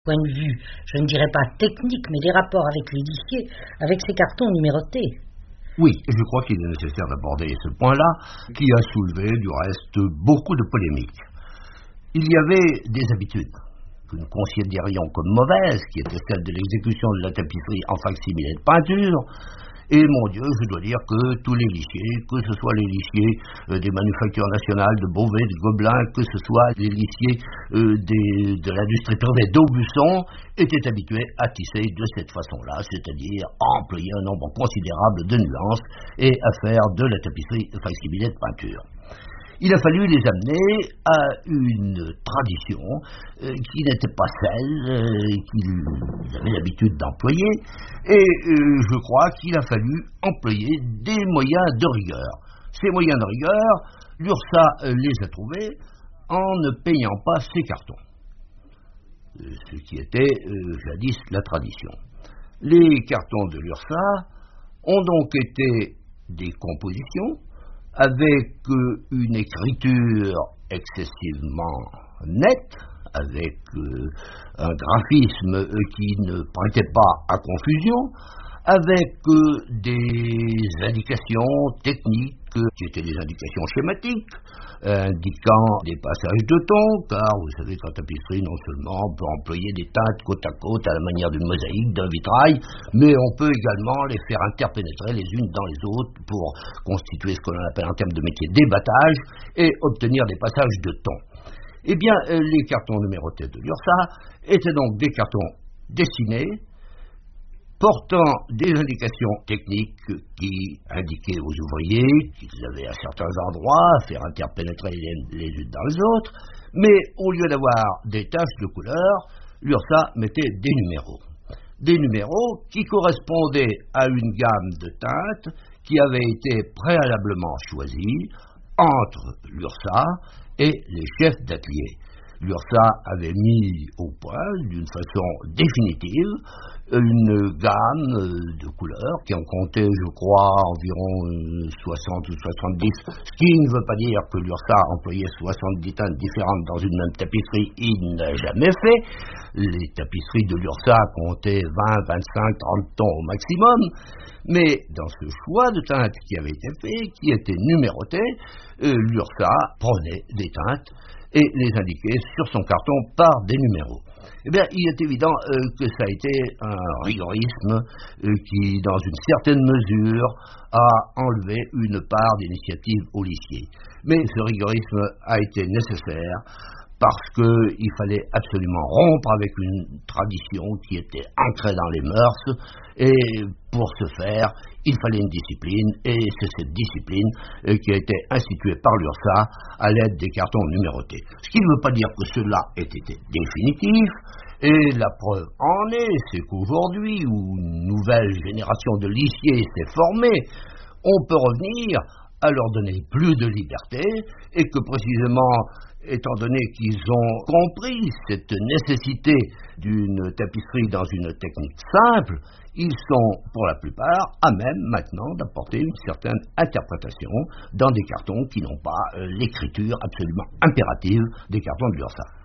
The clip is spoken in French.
point de vue, je ne dirais pas technique, mais des rapports avec les lissiers, avec ces cartons numérotés. Oui, je crois qu'il est nécessaire d'aborder ce point-là, qui a soulevé, du reste, beaucoup de polémiques. Il y avait des habitudes que nous considérions comme mauvaises, qui étaient celles de l'exécution de la tapisserie en facsimilé de peinture. Et mon Dieu, je dois dire que tous les lissiers, que ce soit les lissiers des manufactures nationales de Beauvais, de Gobelin, que ce soit les lissiers de l'industrie privée d'Aubusson, étaient habitués à tisser de cette façon-là, c'est-à-dire à employer un nombre considérable de nuances et à faire de la tapisserie facsimilé de peinture. Il a fallu les amener à une tradition qui n'était pas celle qu'ils avaient l'habitude d'employer, et je crois qu'il a fallu employer des moyens de rigueur. Ces moyens de rigueur, l'URSSAF les a trouvés en ne payant pas ses cartons, ce qui était jadis la tradition. Les cartons de l'URSSAF ont donc été des compositions avec une écriture excessivement nette, avec un graphisme qui ne prêtait pas à confusion, avec des indications techniques qui étaient des indications schématiques, indiquant des passages de ton, car vous savez qu'en tapisserie, non seulement on peut employer des teintes côte à côte à la manière d'une mosaïque, d'un vitrail, mais on peut également les faire interpénétrer les unes dans les autres pour constituer ce que l'on appelle en termes de métier des battages et obtenir des passages de ton. Eh bien, les cartons numérotés de l'URSSAF étaient donc des cartons dessinés, portant des indications techniques qui indiquaient aux ouvriers qu'ils avaient à certains endroits à faire interpénétrer les unes dans les autres, mais au lieu d'avoir des taches de couleur, l'URSSAF mettait des numéros. Des numéros qui correspondaient à une gamme de teintes qui avait été préalablement choisie entre l'URSSAF et les chefs d'atelier. L'URSSAF avait mis au point, d'une façon définitive, une gamme de couleurs qui en comptait, je crois, environ 60 ou 70, ce qui ne veut pas dire que l'URSSAF employait 70 teintes différentes dans une même tapisserie, il n'a jamais fait. Les tapisseries de l'URSSAF comptaient 20, 25, 30 tons au maximum, mais dans ce choix de teintes qui avait été fait, qui était numéroté, l'URSSAF prenait des teintes et les indiquait sur son carton par des numéros. Eh bien, il est évident que ça a été un rigorisme qui, dans une certaine mesure, a enlevé une part d'initiative aux lissiers. Mais ce rigorisme a été nécessaire parce qu'il fallait absolument rompre avec une tradition qui était ancrée dans les mœurs, et pour ce faire, il fallait une discipline, et c'est cette discipline qui a été instituée par l'URSSAF à l'aide des cartons numérotés. Ce qui ne veut pas dire que cela ait été définitif, et la preuve en est, c'est qu'aujourd'hui, où une nouvelle génération de lissiers s'est formée, on peut revenir à leur donner plus de liberté, et que précisément, étant donné qu'ils ont compris cette nécessité d'une tapisserie dans une technique simple, ils sont pour la plupart à même maintenant d'apporter une certaine interprétation dans des cartons qui n'ont pas l'écriture absolument impérative des cartons de l'URSSAF.